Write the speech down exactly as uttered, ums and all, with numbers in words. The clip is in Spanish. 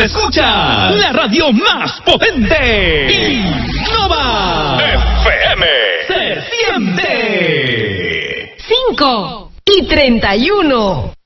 escucha la radio más potente. Innova F M. Se siente. cinco y treinta y uno.